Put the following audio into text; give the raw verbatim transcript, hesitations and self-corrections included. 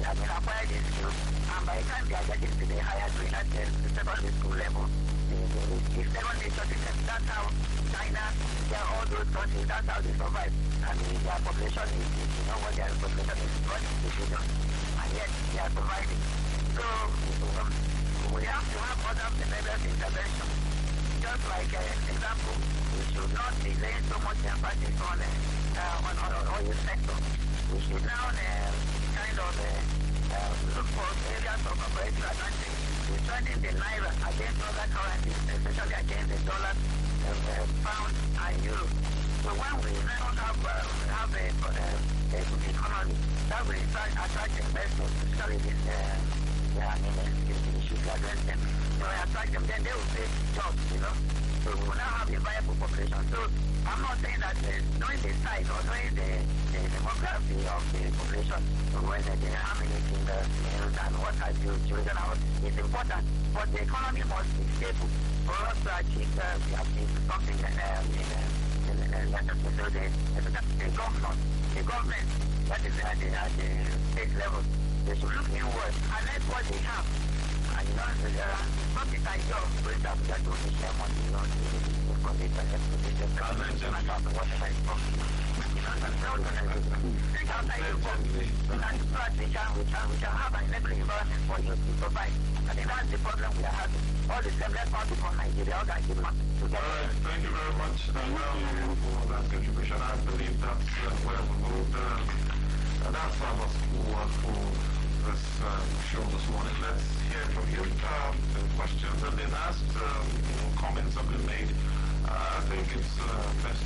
I mean, acquire this skill, and by the time they are getting to the higher grade at the secondary school level, the, the, the seven nation system, that's how China, they are all those countries, that's how they survive. I mean, their population is, is you know what their population is, twenty billion, and yet they are surviving. So, um, we have to have other benevolent intervention. Just like an uh, example, we should not be laying so much emphasis on the uh, on, on, on oil sector. We should now uh, kind of uh, uh, look for areas of comparative advantage. We're turning the naira against other currencies, especially against the dollar, uh, uh, pound, and euro. So when we now have uh, have a, uh, a good economy, that will attract, attract investors, especially this. Uh, Yeah, I mean, uh, should address them. So I attract them, then they will create jobs, you know. So we will now have a viable population. So I'm not saying that uh, knowing the size or knowing the, the demography of the population, whether they how many singles, males, and what type of children are, is important. But the economy must be stable for us to achieve, uh, to achieve something uh, in, uh, in, uh, like I said, so the, the government, the government, that is at the, at the state level, they should look inward and let what they have. And you know, uh, not the kind of great that we are doing is share money, you know, the condition and exposition, and not whatever is possible. You know, that's how we're going to do. Think outside the box. And so that we can, we can, we can have an enabling environment for you to survive. I think that's the problem we are having. All the same, let's not be from Nigeria, all that give them together. All right, thank you very much, Daniel, for that contribution. I believe that's uh, where we moved. Uh, that's our school for this um, show this morning. Let's hear from you. Um, the questions have been asked, um, comments have been made. Uh, I think it's uh, best